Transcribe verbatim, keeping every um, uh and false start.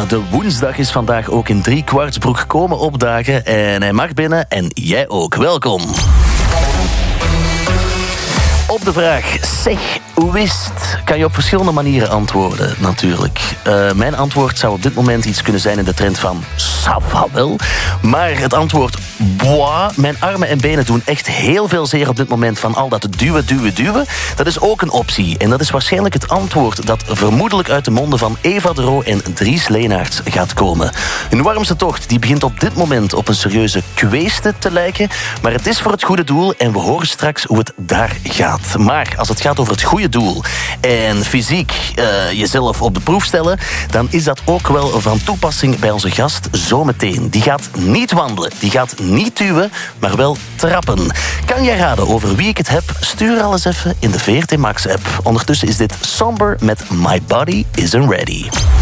de woensdag is vandaag ook in Driekwartsbroek komen opdagen. En hij mag binnen en jij ook. Welkom. Op de vraag, zeg, hoe wist? Kan je op verschillende manieren antwoorden, natuurlijk. Uh, mijn antwoord zou op dit moment iets kunnen zijn in de trend van ça va wel. Maar het antwoord, boah, mijn armen en benen doen echt heel veel zeer op dit moment van al dat duwen, duwen, duwen. Dat is ook een optie. En dat is waarschijnlijk het antwoord dat vermoedelijk uit de monden van Eva de Roo en Dries Leenaerts gaat komen. Hun warmste tocht die begint op dit moment op een serieuze kweeste te lijken. Maar het is voor het goede doel en we horen straks hoe het daar gaat. Maar als het gaat over het goede doel en fysiek uh, jezelf op de proef stellen, dan is dat ook wel van toepassing bij onze gast zometeen. Die gaat niet wandelen, die gaat niet duwen, maar wel trappen. Kan jij raden over wie ik het heb? Stuur alles even in de V R T Max app. Ondertussen is dit Somber met My Body Isn't Ready.